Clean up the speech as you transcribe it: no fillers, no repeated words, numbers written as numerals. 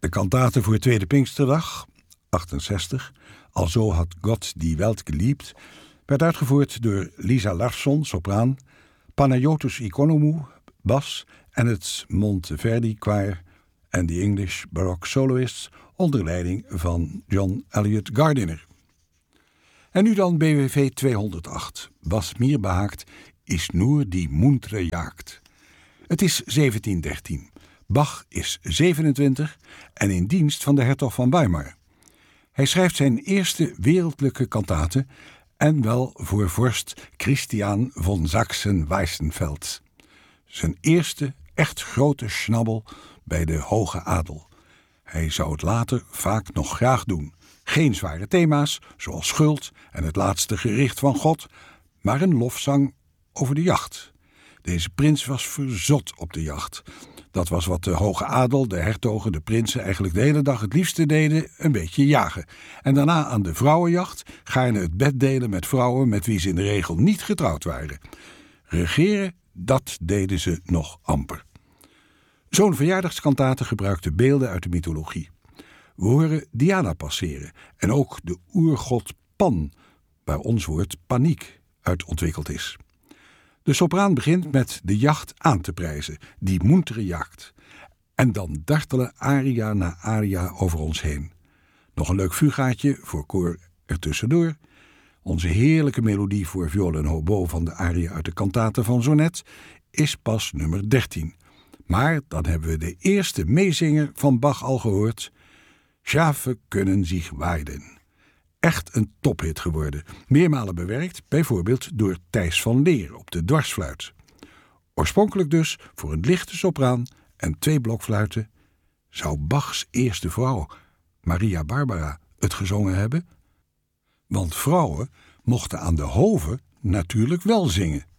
De kantate voor Tweede Pinksterdag, 68, Alzo had God die Welt geliebt, werd uitgevoerd door Lisa Larsson, sopraan, Panayotis Economou, bas en het Monteverdi Choir en de English Baroque Soloists onder leiding van John Elliott Gardiner. En nu dan BWV 208, was mir behaagt, is nur die muntre Jagd. Het is 1713. Bach is 27 en in dienst van de hertog van Weimar. Hij schrijft zijn eerste wereldlijke kantate en wel voor vorst Christian von Sachsen-Weissenfels. Zijn eerste echt grote schnabbel bij de hoge adel. Hij zou het later vaak nog graag doen. Geen zware thema's, zoals schuld en het laatste gericht van God, maar een lofzang over de jacht. Deze prins was verzot op de jacht. Dat was wat de hoge adel, de hertogen, de prinsen eigenlijk de hele dag het liefste deden, een beetje jagen. En daarna aan de vrouwenjacht gaarne het bed delen met vrouwen met wie ze in de regel niet getrouwd waren. Regeren, dat deden ze nog amper. Zo'n verjaardagskantate gebruikte beelden uit de mythologie. We horen Diana passeren en ook de oergod Pan, waar ons woord paniek uit ontwikkeld is. De sopraan begint met de jacht aan te prijzen, die muntere Jagd. En dan dartelen aria na aria over ons heen. Nog een leuk fugaatje voor koor ertussendoor. Onze heerlijke melodie voor viool en hobo van de aria uit de kantate van Sonnet is pas nummer 13. Maar dan hebben we de eerste meezinger van Bach al gehoord. Schafe kunnen zich weiden. Echt een tophit geworden. Meermalen bewerkt, bijvoorbeeld door Thijs van Leer op de dwarsfluit. Oorspronkelijk dus voor een lichte sopraan en 2 blokfluiten. Zou Bachs eerste vrouw, Maria Barbara, het gezongen hebben? Want vrouwen mochten aan de hoven natuurlijk wel zingen.